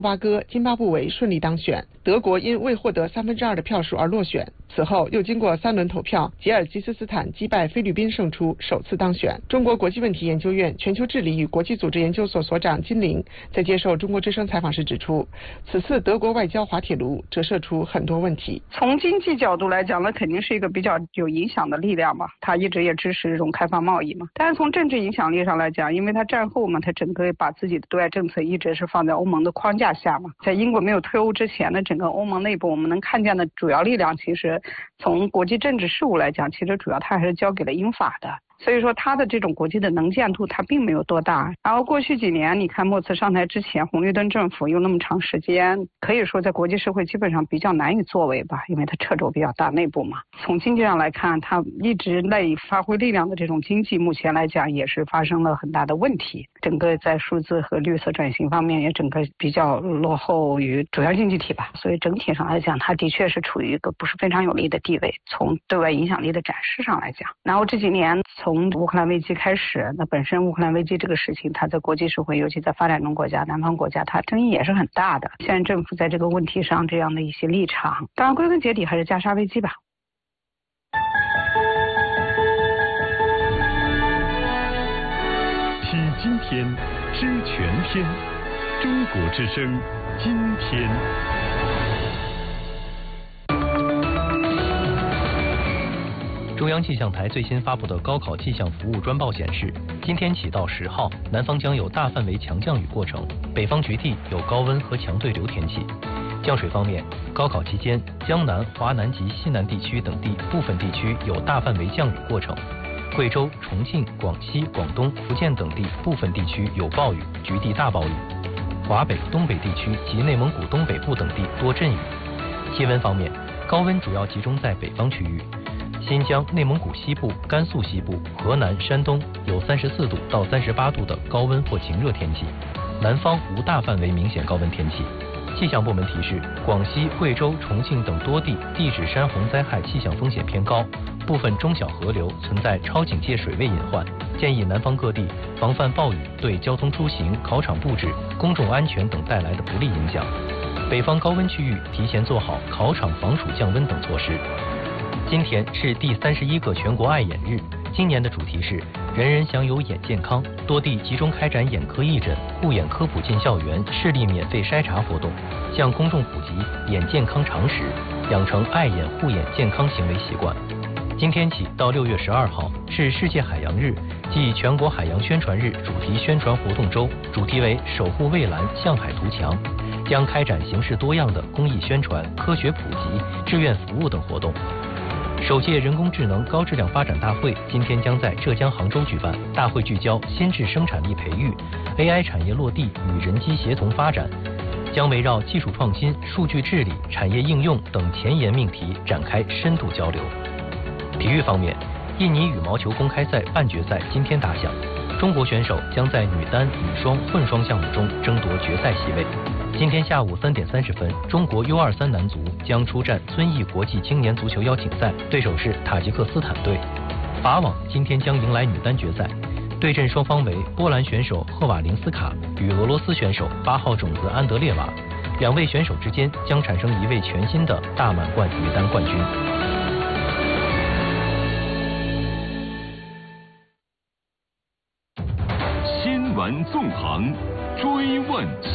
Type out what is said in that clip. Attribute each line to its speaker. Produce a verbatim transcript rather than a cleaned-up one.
Speaker 1: 巴哥津巴布韦顺利当选，德国因未获得三分之二的票数而落选。此后又经过三轮投票，吉尔吉斯斯坦击败菲律宾胜出，首次当选。中国国际问题研究院全球治理与国际组织研究所所长金玲在接受中国之声采访时指出，此次德国外交滑铁卢折射出很多问题。
Speaker 2: 从经济角度来讲，那肯定是一个比较有影响的力量嘛，他一直也支持这种开放贸易嘛。但是从政治影响力上来讲，因为他战后嘛，他整个把自己的对外政策一直是放在欧盟的框架下嘛。在英国没有退欧之前的整个欧盟内部，我们能看见的主要力量，其实从国际政治事务来讲，其实主要他还是交给了英法的。所以说他的这种国际的能见度他并没有多大。然后过去几年你看莫茨上台之前，红绿灯政府有那么长时间，可以说在国际社会基本上比较难以作为吧，因为他掣肘比较大，内部嘛。从经济上来看，他一直赖以发挥力量的这种经济目前来讲也是发生了很大的问题，整个在数字和绿色转型方面也整个比较落后于主要经济体吧。所以整体上来讲，他的确是处于一个不是非常有利的地位，从对外影响力的展示上来讲。然后这几年从从乌克兰危机开始，那本身乌克兰危机这个事情，它在国际社会，尤其在发展中国家、南方国家，它争议也是很大的。现在政府在这个问题上这样的一些立场，当然归根结底还是加沙危机吧。
Speaker 3: 听今天，知全天，中国之声，今天。
Speaker 4: 中央气象台最新发布的高考气象服务专报显示，今天起到十号，南方将有大范围强降雨过程，北方局地有高温和强对流天气。降水方面，高考期间，江南、华南及西南地区等地部分地区有大范围降雨过程，贵州、重庆、广西、广东、福建等地部分地区有暴雨，局地大暴雨。华北、东北地区及内蒙古东北部等地多阵雨。气温方面，高温主要集中在北方区域。新疆、内蒙古西部、甘肃西部、河南、山东有三十四度到三十八度的高温或晴热天气，南方无大范围明显高温天气。气象部门提示，广西、贵州、重庆等多地地质山洪灾害气象风险偏高，部分中小河流存在超警戒水位隐患，建议南方各地防范暴雨对交通出行、考场布置、公众安全等带来的不利影响。北方高温区域提前做好考场防暑降温等措施。今天是第三十一个全国爱眼日，今年的主题是人人享有眼健康，多地集中开展眼科义诊、护眼科普进校园、视力免费筛查活动，向公众普及眼健康常识，养成爱眼护眼健康行为习惯。今天起到六月十二号是世界海洋日暨全国海洋宣传日主题宣传活动周，主题为守护蔚蓝，向海图强，将开展形式多样的公益宣传、科学普及、志愿服务等活动。首届人工智能高质量发展大会今天将在浙江杭州举办，大会聚焦新质生产力培育、A I 产业落地与人机协同发展，将围绕技术创新、数据治理、产业应用等前沿命题展开深度交流。体育方面，印尼羽毛球公开赛半决赛今天打响，中国选手将在女单、女双、混双项目中争夺决赛席位。今天下午三点三十分，中国 U 二三男足将出战遵义国际青年足球邀请赛，对手是塔吉克斯坦队。法网今天将迎来女单决赛，对阵双方为波兰选手赫瓦林斯卡与俄罗斯选手八号种子安德烈娃，两位选手之间将产生一位全新的大满贯女单冠军。
Speaker 3: 新闻纵横，追问